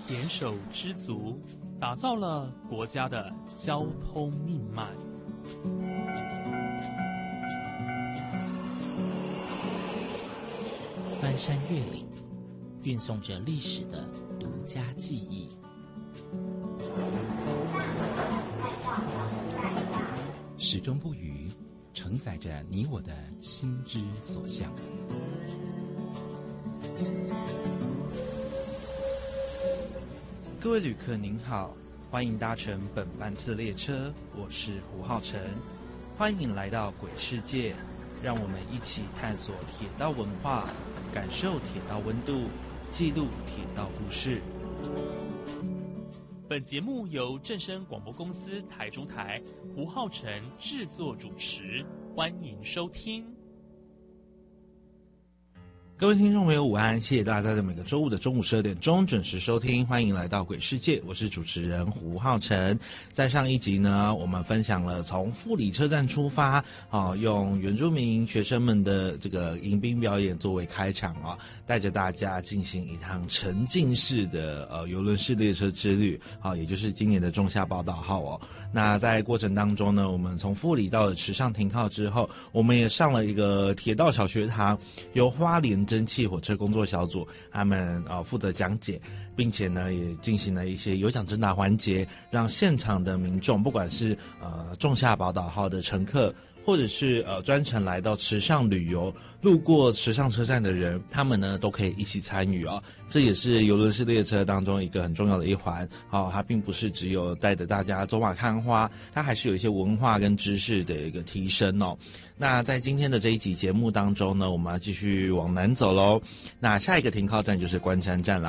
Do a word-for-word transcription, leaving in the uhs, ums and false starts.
联手知足，打造了国家的交通命脉。 翻山越岭，运送着历史的独家记忆。始终不渝，承载着你我的心之所向。 各位旅客您好，欢迎搭乘本班次列车，我是胡浩辰，欢迎来到鬼世界，让我们一起探索铁道文化，感受铁道温度，记录铁道故事。 本节目由正声广播公司台中台胡浩辰制作主持，欢迎收听。 各位听众朋友午安，谢谢大家在每个周五的中午十二点钟准时收听，欢迎来到鬼世界，我是主持人胡浩辰。在上一集呢，我们分享了从富里车站出发，哦，用原住民学生们的这个迎宾表演作为开场啊，带着大家进行一趟沉浸式的呃邮轮式列车之旅，好、哦，也就是今年的仲夏宝岛号哦。那在过程当中呢，我们从富里到了池上停靠之后，我们也上了一个铁道小学堂，由花莲蒸汽火车工作小组他们呃负责讲解，并且呢也进行了一些有奖征答环节，让现场的民众，不管是呃仲夏宝岛号的乘客，或者是呃专程来到池上旅游，路过池上车站的人，他们呢都可以一起参与哦。这也是邮轮式列车当中一个很重要的一环。好、哦，它并不是只有带着大家走马看花，它还是有一些文化跟知识的一个提升哦。那在今天的这一集节目当中呢，我们要继续往南走喽。那下一个停靠站就是关山站啦。